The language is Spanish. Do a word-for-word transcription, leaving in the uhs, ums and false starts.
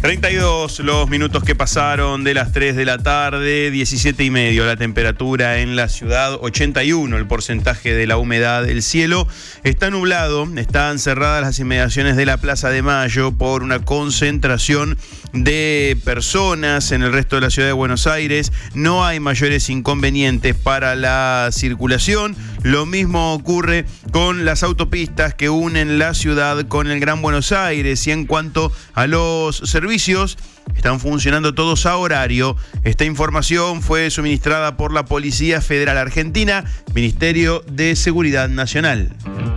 treinta y dos los minutos que pasaron de las tres de la tarde, diecisiete y medio la temperatura en la ciudad, ochenta y uno el porcentaje de la humedad. El cielo está nublado, están cerradas las inmediaciones de la Plaza de Mayo por una concentración de personas en el resto de la ciudad de Buenos Aires. No hay mayores inconvenientes para la circulación. Lo mismo ocurre con las autopistas que unen la ciudad con el Gran Buenos Aires. Y en cuanto a los servicios, están funcionando todos a horario. Esta información fue suministrada por la Policía Federal Argentina, Ministerio de Seguridad Nacional.